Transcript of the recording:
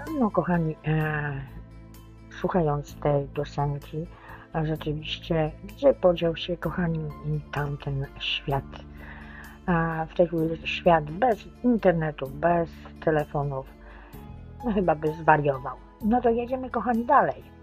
No kochani, słuchając tej piosenki, a rzeczywiście, gdzie podział się, kochani, tamten świat? W tej chwili świat bez internetu, bez telefonów, no chyba by zwariował. No to jedziemy, kochani, dalej.